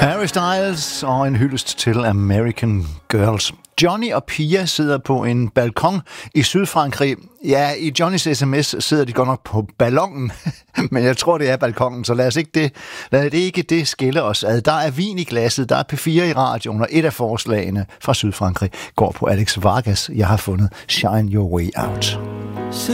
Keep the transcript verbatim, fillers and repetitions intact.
Harry Styles og en hyldest til American Girls. Johnny og Pia sidder på en balkon i Sydfrankrig. Ja, i Johnnys sms sidder de godt nok på ballonen, men jeg tror, det er balkonen, så lad os ikke det, lad det ikke det skille os ad. Der er vin i glasset, der er P fire i radioen, og et af forslagene fra Sydfrankrig går på Alex Vargas. Jeg har fundet Shine Your Way Out.